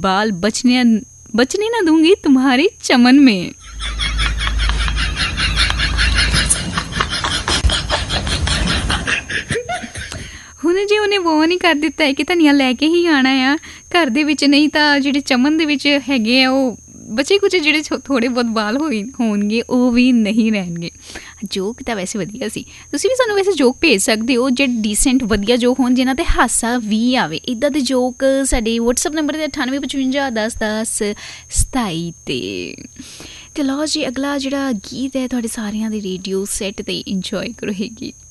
बाल बचने ना दूंगी तुम्हारे चमन में। ਹੁਣ ਜੇ ਉਹਨੇ ਵਾਰਨ ਹੀ ਕਰ ਦਿੱਤਾ ਹੈ ਕਿ ਧਨੀਆ ਲੈ ਕੇ ਹੀ ਆਉਣਾ ਆ ਘਰ ਦੇ ਵਿੱਚ, ਨਹੀਂ ਤਾਂ ਜਿਹੜੇ ਚਮਨ ਦੇ ਵਿੱਚ ਹੈਗੇ ਆ ਉਹ ਬਚੇ ਕੁਚੇ ਜਿਹੜੇ ਥੋੜ੍ਹੇ ਬਹੁਤ ਬਾਲ ਹੋਣਗੇ ਉਹ ਵੀ ਨਹੀਂ ਰਹਿਣਗੇ। ਜੋਕ ਤਾਂ ਵੈਸੇ ਵਧੀਆ ਸੀ। ਤੁਸੀਂ ਵੀ ਸਾਨੂੰ ਵੈਸੇ ਜੋਕ ਭੇਜ ਸਕਦੇ ਹੋ ਜਿਹੜੇ ਡੀਸੈਂਟ ਵਧੀਆ ਜੋਕ ਹੋਣ, ਜਿਨ੍ਹਾਂ 'ਤੇ ਹਾਸਾ ਵੀ ਆਵੇ। ਇੱਦਾਂ ਦੇ ਜੋਕ ਸਾਡੇ ਵਟਸਐਪ ਨੰਬਰ 'ਤੇ 9855 10 10 27 'ਤੇ ਲਓ ਜੀ। ਅਗਲਾ ਜਿਹੜਾ ਗੀਤ ਹੈ ਤੁਹਾਡੇ ਸਾਰਿਆਂ ਦੇ ਰੇਡੀਓ ਸੈੱਟ 'ਤੇ ਇੰਜੋਏ ਕਰੋ ਇਹ ਗੀਤ।